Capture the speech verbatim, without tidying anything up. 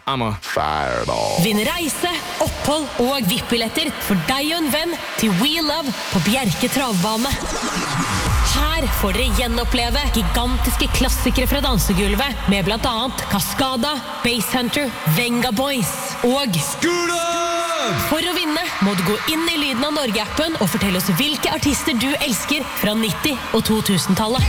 I'm a fireball. Vinn reise, opphold og V I P-billetter for deg og en venn til We Love på Bjerke travbane. Her får dere gjenoppleve gigantiske klassikere fra dansegulvet med blant annet Cascada, Basshunter, Venga Boys og Scooter! For å vinne må du gå inn i Lyden av Norge-appen og fortelle oss hvilke artister du elsker fra nitti- og to tusen-tallet.